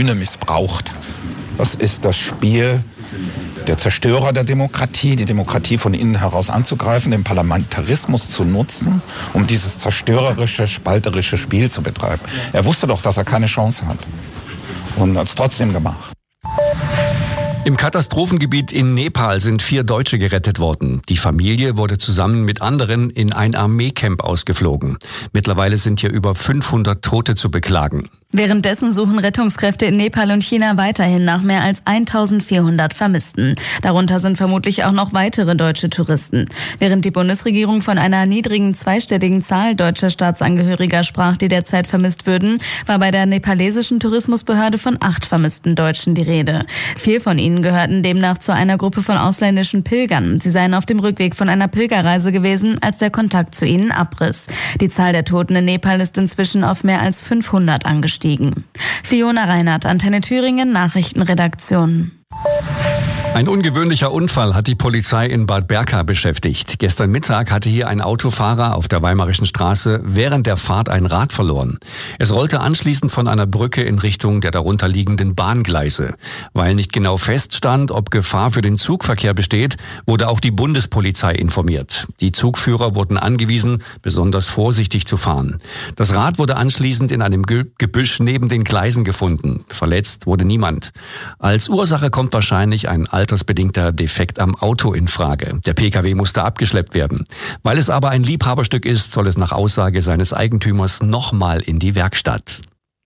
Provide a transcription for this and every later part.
Bühne missbraucht. Das ist das Spiel der Zerstörer der Demokratie, die Demokratie von innen heraus anzugreifen, den Parlamentarismus zu nutzen, um dieses zerstörerische, spalterische Spiel zu betreiben. Er wusste doch, dass er keine Chance hat und hat es trotzdem gemacht. Im Katastrophengebiet in Nepal sind 4 Deutsche gerettet worden. Die Familie wurde zusammen mit anderen in ein Armeecamp ausgeflogen. Mittlerweile sind hier über 500 Tote zu beklagen. Währenddessen suchen Rettungskräfte in Nepal und China weiterhin nach mehr als 1400 Vermissten. Darunter sind vermutlich auch noch weitere deutsche Touristen. Während die Bundesregierung von einer niedrigen zweistelligen Zahl deutscher Staatsangehöriger sprach, die derzeit vermisst würden, war bei der nepalesischen Tourismusbehörde von 8 vermissten Deutschen die Rede. 4 von ihnen gehörten demnach zu einer Gruppe von ausländischen Pilgern. Sie seien auf dem Rückweg von einer Pilgerreise gewesen, als der Kontakt zu ihnen abriss. Die Zahl der Toten in Nepal ist inzwischen auf mehr als 500 angestiegen. Fiona Reinhardt, Antenne Thüringen, Nachrichtenredaktion. Ein ungewöhnlicher Unfall hat die Polizei in Bad Berka beschäftigt. Gestern Mittag hatte hier ein Autofahrer auf der Weimarischen Straße während der Fahrt ein Rad verloren. Es rollte anschließend von einer Brücke in Richtung der darunter liegenden Bahngleise. Weil nicht genau feststand, ob Gefahr für den Zugverkehr besteht, wurde auch die Bundespolizei informiert. Die Zugführer wurden angewiesen, besonders vorsichtig zu fahren. Das Rad wurde anschließend in einem Gebüsch neben den Gleisen gefunden. Verletzt wurde niemand. Als Ursache kommt wahrscheinlich ein altersbedingter Defekt am Auto in Frage. Der Pkw musste abgeschleppt werden. Weil es aber ein Liebhaberstück ist, soll es nach Aussage seines Eigentümers nochmal in die Werkstatt.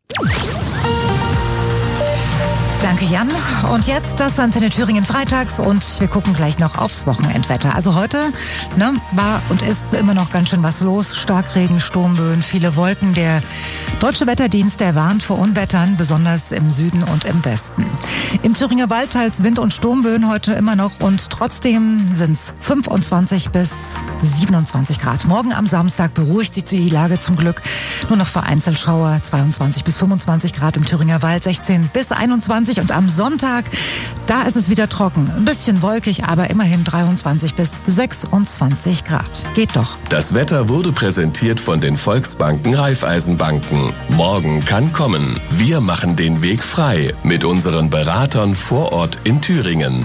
Danke, Jan. Und jetzt das Antenne Thüringen freitags und wir gucken gleich noch aufs Wochenendwetter. Also heute war und ist immer noch ganz schön was los. Starkregen, Sturmböen, viele Wolken. Der Deutsche Wetterdienst, der warnt vor Unwettern, besonders im Süden und im Westen. Im Thüringer Wald teils Wind- und Sturmböen heute immer noch und trotzdem sind es 25 bis 27 Grad. Morgen am Samstag beruhigt sich die Lage zum Glück. Nur noch vereinzelt Schauer, 22 bis 25 Grad im Thüringer Wald, 16 bis 21. Und am Sonntag, da ist es wieder trocken. Ein bisschen wolkig, aber immerhin 23 bis 26 Grad. Geht doch. Das Wetter wurde präsentiert von den Volksbanken Raiffeisenbanken. Morgen kann kommen. Wir machen den Weg frei mit unseren Beratern vor Ort in Thüringen.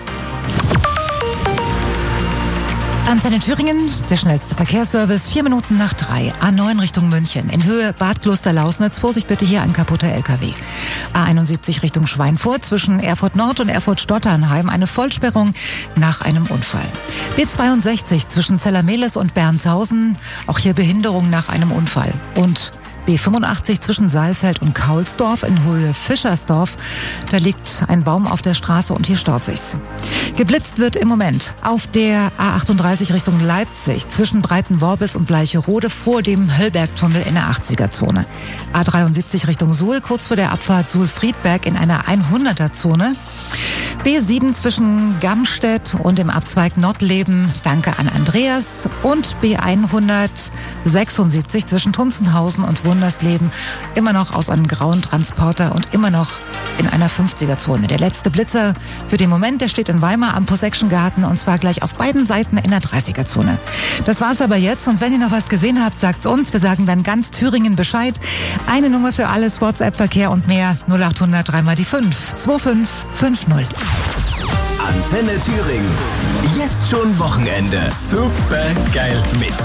Antenne Thüringen, der schnellste Verkehrsservice, 4 Minuten nach 3. A9 Richtung München. In Höhe Bad Kloster-Lausnitz. Vorsicht bitte hier, ein kaputter LKW. A71 Richtung Schweinfurt zwischen Erfurt Nord und Erfurt-Stotternheim. Eine Vollsperrung nach einem Unfall. B62 zwischen Zellermehles und Bernshausen. Auch hier Behinderung nach einem Unfall. Und B85 zwischen Saalfeld und Kaulsdorf in Höhe Fischersdorf. Da liegt ein Baum auf der Straße und hier staut sich's. Geblitzt wird im Moment auf der A38 Richtung Leipzig zwischen Breitenworbis und Bleicherode vor dem Höllbergtunnel in der 80er-Zone. A73 Richtung Suhl kurz vor der Abfahrt Suhl-Friedberg in einer 100er-Zone. B7 zwischen Gamstedt und dem Abzweig Nottleben. Danke an Andreas. Und B176 zwischen Tunzenhausen und Wundersleben. Immer noch aus einem grauen Transporter und immer noch in einer 50er-Zone. Der letzte Blitzer für den Moment, der steht in Weimar am Possession-Garten und zwar gleich auf beiden Seiten in der 30er-Zone. Das war's aber jetzt und wenn ihr noch was gesehen habt, sagt's uns. Wir sagen dann ganz Thüringen Bescheid. Eine Nummer für alles, WhatsApp-Verkehr und mehr 0800 3 mal die 5 2550. Antenne Thüringen. Jetzt schon Wochenende. Super geil mit